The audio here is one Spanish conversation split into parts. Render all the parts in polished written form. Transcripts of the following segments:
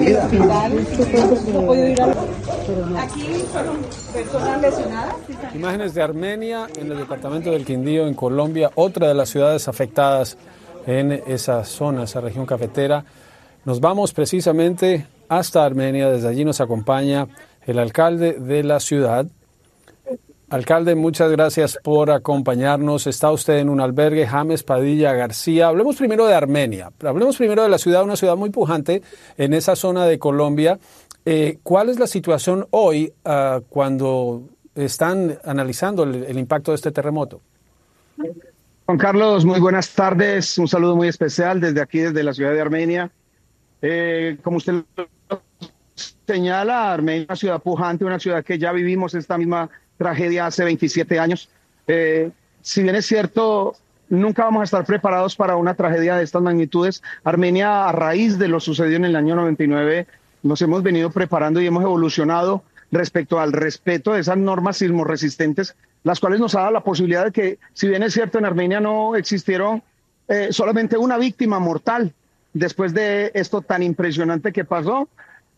el hospital, no he podido ir aquí fueron personas lesionadas. Imágenes de Armenia en el departamento del Quindío, en Colombia, otra de las ciudades afectadas en esa zona, esa región cafetera. Nos vamos precisamente hasta Armenia, desde allí nos acompaña el alcalde de la ciudad. Alcalde, muchas gracias por acompañarnos. Está usted en un albergue, James Padilla García. Hablemos primero de Armenia, hablemos primero de la ciudad, una ciudad muy pujante en esa zona de Colombia. ¿Cuál es la situación hoy cuando están analizando el impacto de este terremoto? Juan Carlos, muy buenas tardes. Un saludo muy especial desde aquí, desde la ciudad de Armenia. Como usted lo señala, Armenia es una ciudad pujante, una ciudad que ya vivimos esta misma tragedia hace 27 años. Si bien es cierto, nunca vamos a estar preparados para una tragedia de estas magnitudes. Armenia, a raíz de lo sucedido en el año 99, nos hemos venido preparando y hemos evolucionado respecto al respeto de esas normas sismorresistentes, las cuales nos ha dado la posibilidad de que, si bien es cierto, en Armenia no existieron solamente una víctima mortal después de esto tan impresionante que pasó,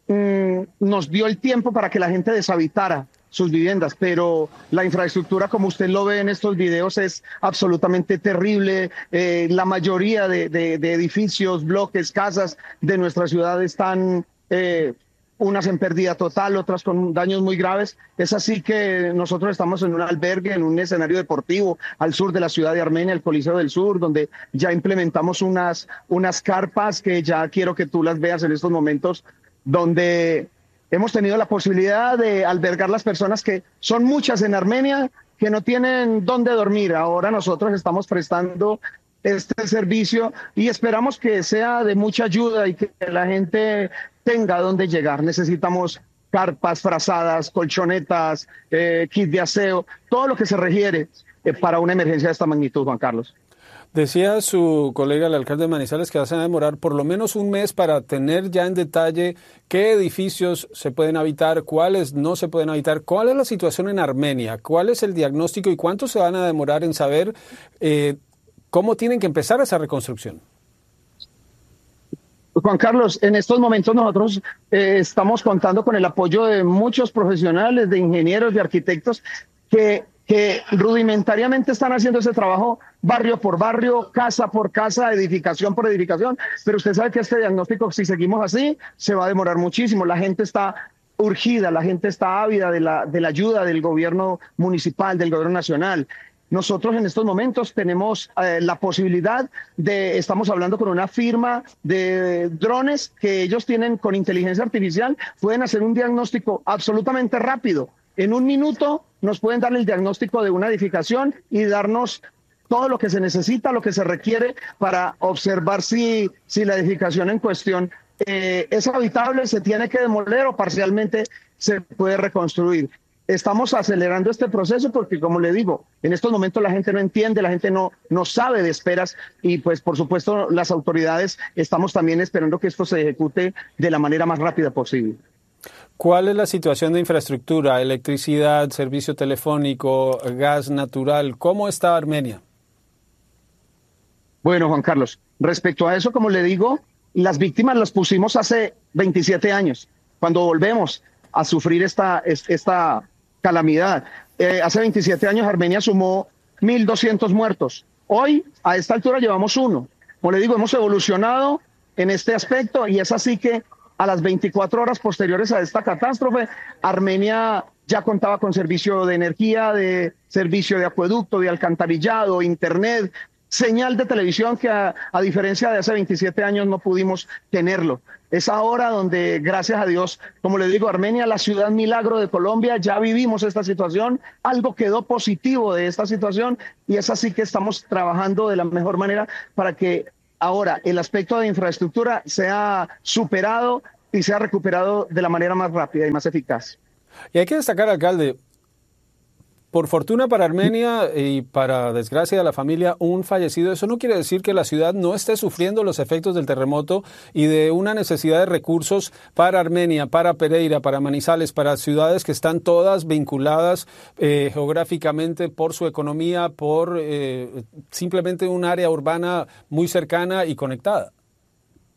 nos dio el tiempo para que la gente deshabitara sus viviendas, pero la infraestructura, como usted lo ve en estos videos, es absolutamente terrible. La mayoría de edificios, bloques, casas de nuestra ciudad están unas en pérdida total, otras con daños muy graves. Es así que nosotros estamos en un albergue, en un escenario deportivo al sur de la ciudad de Armenia, el Coliseo del Sur, donde ya implementamos unas carpas que ya quiero que tú las veas en estos momentos, donde hemos tenido la posibilidad de albergar las personas, que son muchas en Armenia, que no tienen dónde dormir. Ahora nosotros estamos prestando este servicio y esperamos que sea de mucha ayuda y que la gente tenga dónde llegar. Necesitamos carpas, frazadas, colchonetas, kit de aseo, todo lo que se requiere para una emergencia de esta magnitud, Juan Carlos. Decía su colega, el alcalde de Manizales, que van a demorar por lo menos un mes para tener ya en detalle qué edificios se pueden habitar, cuáles no se pueden habitar, cuál es la situación en Armenia, cuál es el diagnóstico y cuánto se van a demorar en saber cómo tienen que empezar esa reconstrucción. Juan Carlos, en estos momentos nosotros estamos contando con el apoyo de muchos profesionales, de ingenieros, de arquitectos, que rudimentariamente están haciendo ese trabajo barrio por barrio, casa por casa, edificación por edificación, pero usted sabe que este diagnóstico, si seguimos así, se va a demorar muchísimo. La gente está urgida, la gente está ávida de la ayuda del gobierno municipal, del gobierno nacional. Nosotros en estos momentos tenemos la posibilidad estamos hablando con una firma de drones que ellos tienen con inteligencia artificial, pueden hacer un diagnóstico absolutamente rápido. En un minuto nos pueden dar el diagnóstico de una edificación y darnos todo lo que se necesita, lo que se requiere para observar si la edificación en cuestión es habitable, se tiene que demoler o parcialmente se puede reconstruir. Estamos acelerando este proceso porque, como le digo, en estos momentos la gente no entiende, la gente no sabe de esperas y, pues, por supuesto, las autoridades estamos también esperando que esto se ejecute de la manera más rápida posible. ¿Cuál es la situación de infraestructura, electricidad, servicio telefónico, gas natural? ¿Cómo está Armenia? Bueno, Juan Carlos, respecto a eso, como le digo, las víctimas las pusimos hace 27 años, cuando volvemos a sufrir esta calamidad. Hace 27 años Armenia sumó 1.200 muertos. Hoy, a esta altura, llevamos uno. Como le digo, hemos evolucionado en este aspecto y es así que a las 24 horas posteriores a esta catástrofe, Armenia ya contaba con servicio de energía, de servicio de acueducto, de alcantarillado, internet, señal de televisión que a diferencia de hace 27 años no pudimos tenerlo. Es ahora donde, gracias a Dios, como le digo, Armenia, la ciudad milagro de Colombia, ya vivimos esta situación, algo quedó positivo de esta situación y es así que estamos trabajando de la mejor manera para que ahora el aspecto de infraestructura sea superado y sea recuperado de la manera más rápida y más eficaz. Y hay que destacar, alcalde, por fortuna para Armenia y para desgracia de la familia, un fallecido. Eso no quiere decir que la ciudad no esté sufriendo los efectos del terremoto y de una necesidad de recursos para Armenia, para Pereira, para Manizales, para ciudades que están todas vinculadas geográficamente por su economía, por simplemente un área urbana muy cercana y conectada.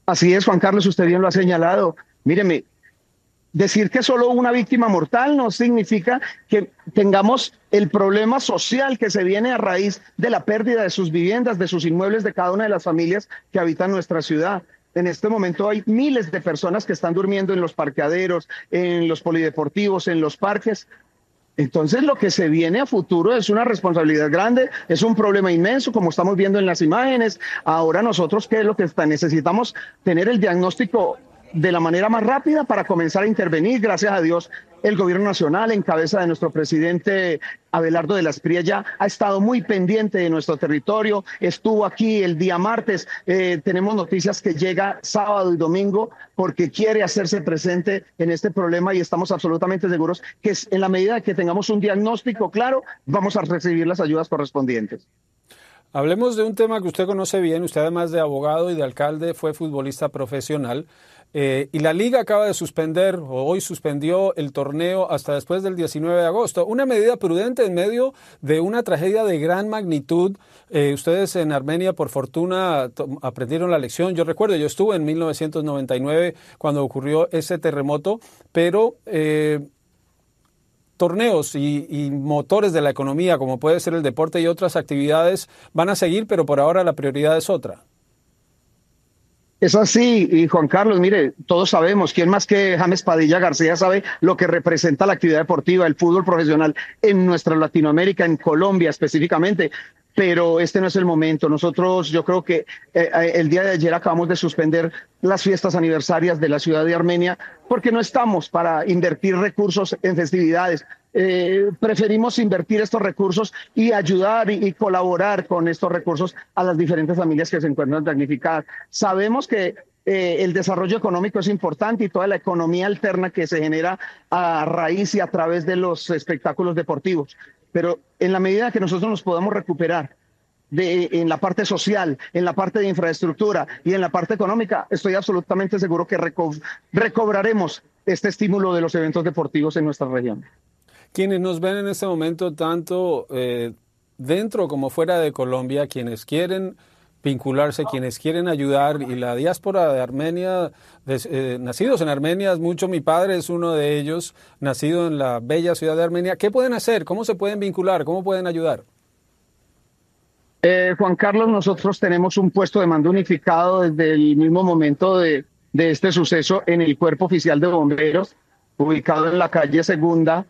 Así es, Juan Carlos, usted bien lo ha señalado. Míreme, decir que solo una víctima mortal no significa que tengamos el problema social que se viene a raíz de la pérdida de sus viviendas, de sus inmuebles, de cada una de las familias que habitan nuestra ciudad. En este momento hay miles de personas que están durmiendo en los parqueaderos, en los polideportivos, en los parques. Entonces lo que se viene a futuro es una responsabilidad grande, es un problema inmenso, como estamos viendo en las imágenes. Ahora nosotros, ¿qué es lo que necesitamos? Tener el diagnóstico de la manera más rápida para comenzar a intervenir. Gracias a Dios, el gobierno nacional, en cabeza de nuestro presidente Abelardo de la Espriella, ha estado muy pendiente de nuestro territorio. Estuvo aquí el día martes. Tenemos noticias que llega sábado y domingo porque quiere hacerse presente en este problema y estamos absolutamente seguros que en la medida que tengamos un diagnóstico claro, vamos a recibir las ayudas correspondientes. Hablemos de un tema que usted conoce bien. Usted, además de abogado y de alcalde, fue futbolista profesional. Y la liga acaba de suspender, o hoy suspendió el torneo hasta después del 19 de agosto. Una medida prudente en medio de una tragedia de gran magnitud. Ustedes en Armenia, por fortuna, aprendieron la lección. Yo recuerdo, yo estuve en 1999 cuando ocurrió ese terremoto, pero torneos y motores de la economía, como puede ser el deporte y otras actividades, van a seguir, pero por ahora la prioridad es otra. Es así, y Juan Carlos, mire, todos sabemos, quién más que James Padilla García sabe lo que representa la actividad deportiva, el fútbol profesional en nuestra Latinoamérica, en Colombia específicamente, pero este no es el momento. Nosotros, yo creo que el día de ayer acabamos de suspender las fiestas aniversarias de la ciudad de Armenia porque no estamos para invertir recursos en festividades. Preferimos invertir estos recursos y ayudar y colaborar con estos recursos a las diferentes familias que se encuentran damnificadas. Sabemos que el desarrollo económico es importante y toda la economía alterna que se genera a raíz y a través de los espectáculos deportivos, pero en la medida que nosotros nos podamos recuperar en la parte social, en la parte de infraestructura y en la parte económica, estoy absolutamente seguro que recobraremos este estímulo de los eventos deportivos en nuestra región. Quienes nos ven en este momento, tanto dentro como fuera de Colombia, quienes quieren vincularse, quienes quieren ayudar, y la diáspora de Armenia, nacidos en Armenia, mucho, mi padre es uno de ellos, nacido en la bella ciudad de Armenia. ¿Qué pueden hacer? ¿Cómo se pueden vincular? ¿Cómo pueden ayudar? Juan Carlos, nosotros tenemos un puesto de mando unificado desde el mismo momento de este suceso en el Cuerpo Oficial de Bomberos, ubicado en la calle Segunda,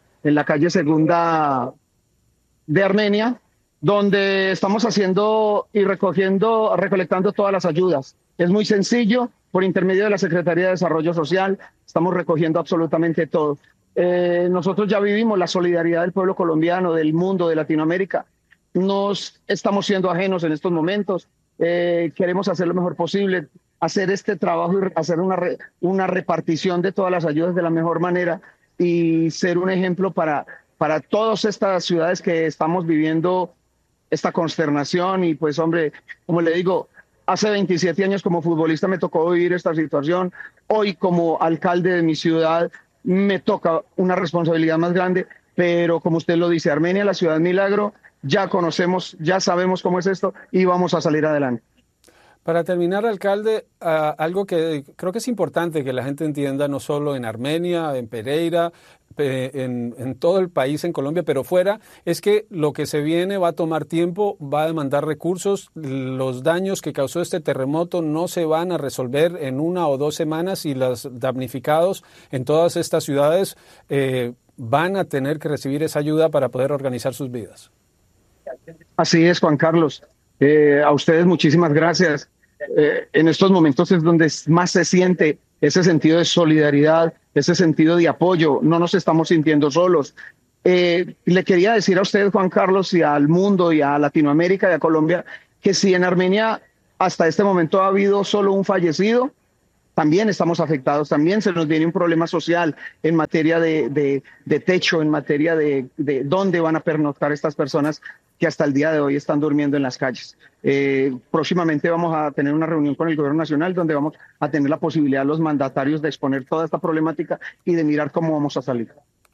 de Armenia, donde estamos haciendo y recolectando todas las ayudas. Es muy sencillo, por intermedio de la Secretaría de Desarrollo Social, estamos recogiendo absolutamente todo. Nosotros ya vivimos la solidaridad del pueblo colombiano, del mundo, de Latinoamérica. Nos estamos siendo ajenos en estos momentos. Queremos hacer lo mejor posible, hacer este trabajo y hacer una repartición de todas las ayudas de la mejor manera y ser un ejemplo para todas estas ciudades que estamos viviendo esta consternación. Y pues, hombre, como le digo, hace 27 años como futbolista me tocó vivir esta situación. Hoy como alcalde de mi ciudad me toca una responsabilidad más grande, pero como usted lo dice, Armenia, la ciudad milagro, ya conocemos, ya sabemos cómo es esto y vamos a salir adelante. Para terminar, alcalde, algo que creo que es importante que la gente entienda, no solo en Armenia, en Pereira, en todo el país, en Colombia, pero fuera, es que lo que se viene va a tomar tiempo, va a demandar recursos. Los daños que causó este terremoto no se van a resolver en 1 o 2 semanas y los damnificados en todas estas ciudades van a tener que recibir esa ayuda para poder organizar sus vidas. Así es, Juan Carlos. A ustedes muchísimas gracias. En estos momentos es donde más se siente ese sentido de solidaridad, ese sentido de apoyo. No nos estamos sintiendo solos. Le quería decir a usted, Juan Carlos, y al mundo, y a Latinoamérica y a Colombia, que si en Armenia hasta este momento ha habido solo un fallecido, también estamos afectados, también se nos viene un problema social en materia de techo, en materia de dónde van a pernoctar estas personas que hasta el día de hoy están durmiendo en las calles. Próximamente vamos a tener una reunión con el Gobierno Nacional donde vamos a tener la posibilidad los mandatarios de exponer toda esta problemática y de mirar cómo vamos a salir.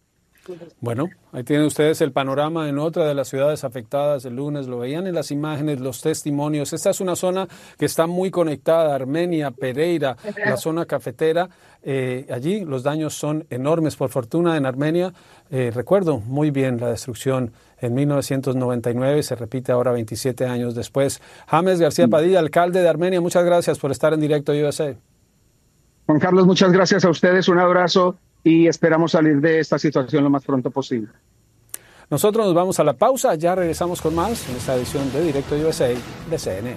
Bueno, ahí tienen ustedes el panorama en otra de las ciudades afectadas el lunes. Lo veían en las imágenes, los testimonios. Esta es una zona que está muy conectada, Armenia, Pereira, la zona cafetera. Allí los daños son enormes. Por fortuna en Armenia, recuerdo muy bien la destrucción en 1999, se repite ahora 27 años después. James García Padilla, alcalde de Armenia, muchas gracias por estar en Directo USA. Juan Carlos, muchas gracias a ustedes, un abrazo y esperamos salir de esta situación lo más pronto posible. Nosotros nos vamos a la pausa, ya regresamos con más en esta edición de Directo USA de CNN.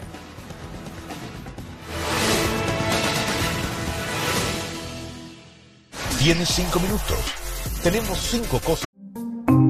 Tienes 5 minutos. Tenemos 5 cosas